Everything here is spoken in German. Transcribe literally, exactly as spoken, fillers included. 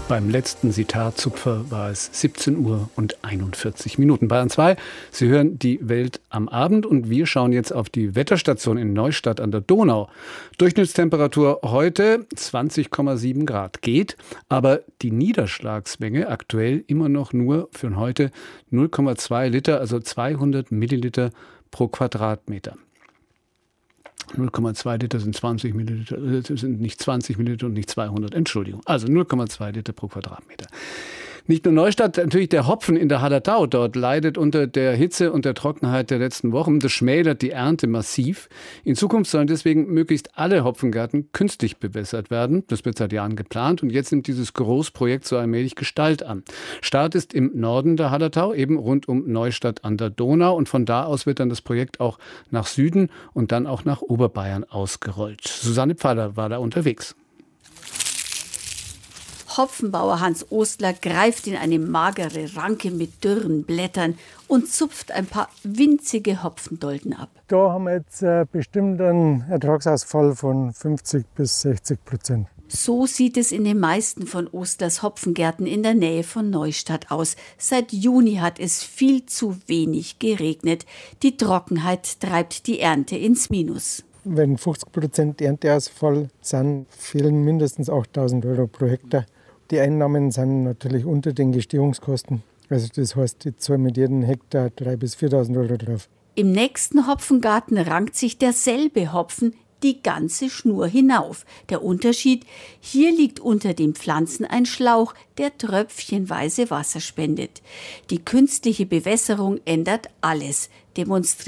Beim letzten Sitarzupfer war es siebzehn Uhr und einundvierzig Minuten. Bayern zwei, Sie hören die Welt am Abend und wir schauen jetzt auf die Wetterstation in Neustadt an der Donau. Durchschnittstemperatur heute zwanzig Komma sieben Grad geht, aber die Niederschlagsmenge aktuell immer noch nur für heute null Komma zwei Liter, also zweihundert Milliliter pro Quadratmeter. null Komma zwei Liter sind zwanzig Milliliter, das sind nicht zwanzig Milliliter und nicht zweihundert, Entschuldigung. Also null Komma zwei Liter pro Quadratmeter. Nicht nur Neustadt, natürlich der Hopfen in der Hallertau dort leidet unter der Hitze und der Trockenheit der letzten Wochen. Das schmälert die Ernte massiv. In Zukunft sollen deswegen möglichst alle Hopfengärten künstlich bewässert werden. Das wird seit Jahren geplant und jetzt nimmt dieses Großprojekt so allmählich Gestalt an. Start ist im Norden der Hallertau, eben rund um Neustadt an der Donau. Und von da aus wird dann das Projekt auch nach Süden und dann auch nach Oberbayern ausgerollt. Susanne Pfaller war da unterwegs. Hopfenbauer Hans Ostler greift in eine magere Ranke mit dürren Blättern und zupft ein paar winzige Hopfendolden ab. Da haben wir jetzt äh, bestimmt einen Ertragsausfall von fünfzig bis sechzig Prozent. So sieht es in den meisten von Ostlers Hopfengärten in der Nähe von Neustadt aus. Seit Juni hat es viel zu wenig geregnet. Die Trockenheit treibt die Ernte ins Minus. Wenn fünfzig Prozent Ernteausfall sind, fehlen mindestens achttausend Euro pro Hektar. Die Einnahmen sind natürlich unter den Gestehungskosten. Also das heißt, ich zahle mit jedem Hektar dreitausend bis viertausend Euro drauf. Im nächsten Hopfengarten rankt sich derselbe Hopfen die ganze Schnur hinauf. Der Unterschied: Hier liegt unter den Pflanzen ein Schlauch, der tröpfchenweise Wasser spendet. Die künstliche Bewässerung ändert alles, demonstriert